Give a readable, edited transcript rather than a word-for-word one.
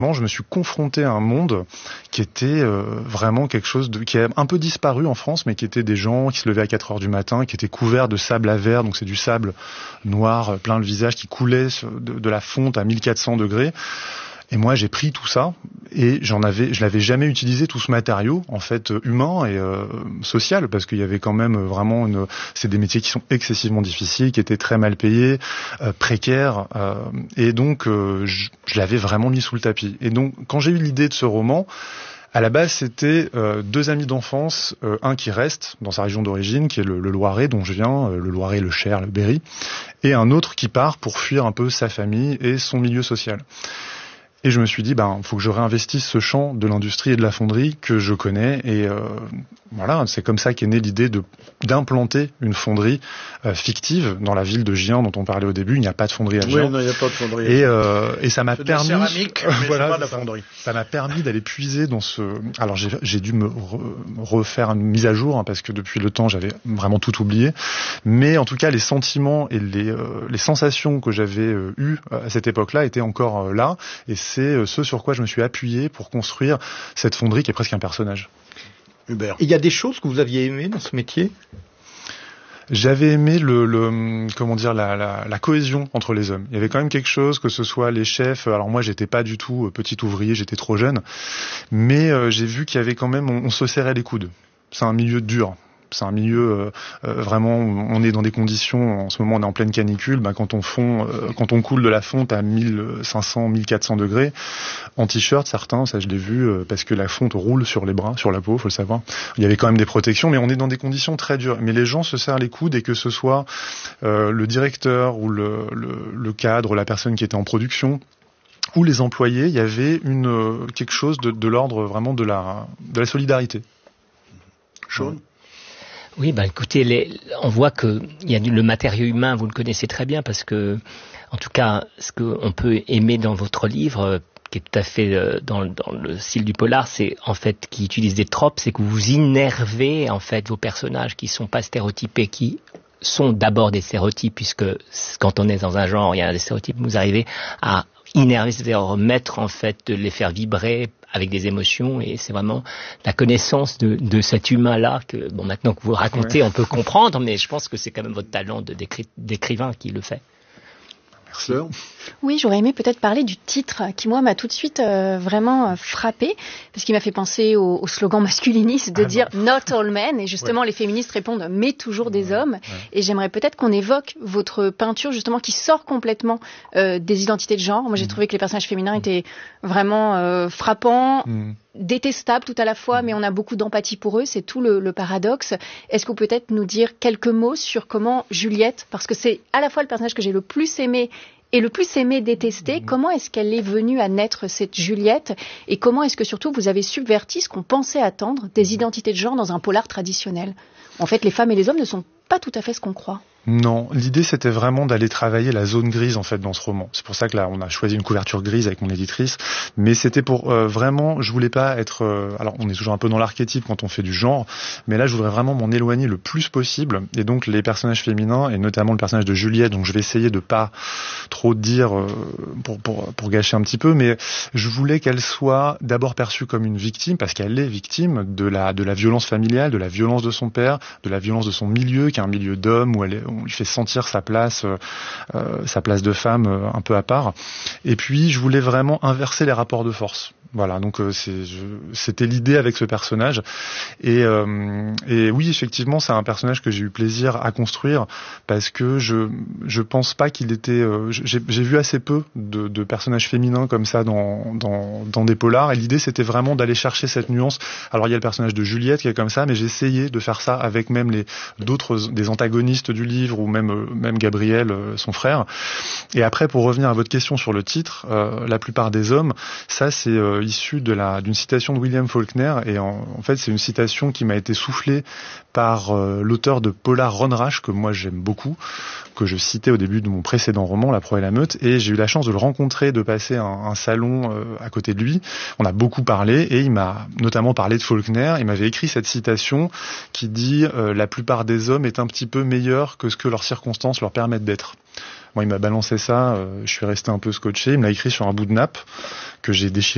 Je me suis confronté à un monde qui était vraiment quelque chose qui a un peu disparu en France, mais qui était des gens qui se levaient à 4 heures du matin, qui étaient couverts de sable à verre, donc c'est du sable noir plein le visage, qui coulait de la fonte à 1400 degrés. Et moi, j'ai pris tout ça et je l'avais jamais utilisé, tout ce matériau, en fait, humain et social, parce qu'il y avait quand même vraiment c'est des métiers qui sont excessivement difficiles, qui étaient très mal payés, précaires, et donc je l'avais vraiment mis sous le tapis. Et donc, quand j'ai eu l'idée de ce roman, à la base, c'était 2 amis d'enfance, un qui reste dans sa région d'origine, qui est le Loiret, dont je viens, le Loiret, le Cher, le Berry, et un autre qui part pour fuir un peu sa famille et son milieu social. Et je me suis dit, faut que je réinvestisse ce champ de l'industrie et de la fonderie que je connais. Et voilà, c'est comme ça qu'est née l'idée d'implanter une fonderie fictive dans la ville de Gien dont on parlait au début. Il n'y a pas de fonderie à Gien. Oui, non, il n'y a pas de fonderie. Et ça m'a permis. C'est de la céramique, mais voilà, c'est pas de la fonderie. Ça m'a permis d'aller puiser dans ce. Alors j'ai dû me refaire une mise à jour parce que depuis le temps j'avais vraiment tout oublié. Mais en tout cas, les sentiments et les sensations que j'avais eues à cette époque-là étaient encore là. Et c'est ce sur quoi je me suis appuyé pour construire cette fonderie qui est presque un personnage. Hubert. Il y a des choses que vous aviez aimées dans ce métier ? J'avais aimé la cohésion entre les hommes. Il y avait quand même quelque chose, que ce soit les chefs. Alors moi, j'étais pas du tout petit ouvrier, j'étais trop jeune, mais j'ai vu qu'il y avait quand même, on se serrait les coudes. C'est un milieu dur. C'est un milieu vraiment, on est dans des conditions, en ce moment on est en pleine canicule, quand on coule de la fonte à 1500, 1400 degrés, en t-shirt certains, ça je l'ai vu, parce que la fonte roule sur les bras, sur la peau, faut le savoir. Il y avait quand même des protections, mais on est dans des conditions très dures. Mais les gens se serrent les coudes, et que ce soit le directeur ou le cadre, la personne qui était en production, ou les employés, il y avait quelque chose de l'ordre vraiment de la solidarité. Sean ? Oui, écoutez, on voit que il y a le matériau humain, vous le connaissez très bien, parce que, en tout cas, ce qu'on peut aimer dans votre livre, qui est tout à fait dans le style du polar, c'est en fait qui utilise des tropes, c'est que vous innervez en fait vos personnages qui sont pas stéréotypés, qui sont d'abord des stéréotypes, puisque quand on est dans un genre, il y a des stéréotypes, vous arrivez à innerver, c'est-à-dire remettre en fait, de les faire vibrer avec des émotions, et c'est vraiment la connaissance de cet humain-là que, maintenant que vous racontez, on peut comprendre, mais je pense que c'est quand même votre talent d'écrivain qui le fait. Merci. Oui, j'aurais aimé peut-être parler du titre qui, moi, m'a tout de suite vraiment frappé, parce qu'il m'a fait penser au slogan masculiniste de dire « Not all men », et justement les féministes répondent « Mais toujours des hommes ». Et j'aimerais peut-être qu'on évoque votre peinture, justement, qui sort complètement des identités de genre. Moi, j'ai trouvé que les personnages féminins étaient vraiment frappants, détestables tout à la fois, mais on a beaucoup d'empathie pour eux, c'est tout le paradoxe. Est-ce que vous pouvez peut-être nous dire quelques mots sur comment Juliette, parce que c'est à la fois le personnage que j'ai le plus aimé et le plus aimé détester, comment est-ce qu'elle est venue à naître, cette Juliette, et comment est-ce que surtout vous avez subverti ce qu'on pensait attendre des identités de genre dans un polar traditionnel ? En fait, les femmes et les hommes ne sont pas tout à fait ce qu'on croit. Non, l'idée c'était vraiment d'aller travailler la zone grise en fait dans ce roman. C'est pour ça que là on a choisi une couverture grise avec mon éditrice, mais c'était pour vraiment, je voulais pas être alors on est toujours un peu dans l'archétype quand on fait du genre, mais là je voudrais vraiment m'en éloigner le plus possible, et donc les personnages féminins, et notamment le personnage de Juliette, donc je vais essayer de pas trop dire pour gâcher un petit peu, mais je voulais qu'elle soit d'abord perçue comme une victime, parce qu'elle est victime de la violence familiale, de la violence de son père, de la violence de son milieu, qui est un milieu d'hommes où on lui fait sentir sa place de femme un peu à part. Et puis je voulais vraiment inverser les rapports de force. Voilà, donc c'était l'idée avec ce personnage. Et oui, effectivement, c'est un personnage que j'ai eu plaisir à construire, parce que je pense pas qu'il était. J'ai vu assez peu de personnages féminins comme ça dans des polars. Et l'idée, c'était vraiment d'aller chercher cette nuance. Alors il y a le personnage de Juliette qui est comme ça, mais j'ai essayé de faire ça avec même des antagonistes du livre, ou même Gabriel, son frère. Et après, pour revenir à votre question sur le titre, la plupart des hommes, ça c'est issu d'une citation de William Faulkner, et en fait c'est une citation qui m'a été soufflée par l'auteur de Polar Ron Rash, que moi j'aime beaucoup, que je citais au début de mon précédent roman, La proie et la meute, et j'ai eu la chance de le rencontrer, de passer un salon à côté de lui. On a beaucoup parlé, et il m'a notamment parlé de Faulkner. Il m'avait écrit cette citation qui dit la plupart des hommes est un petit peu meilleur que ce que leurs circonstances leur permettent d'être. Moi, il m'a balancé ça, je suis resté un peu scotché, il me l'a écrit sur un bout de nappe que j'ai déchiré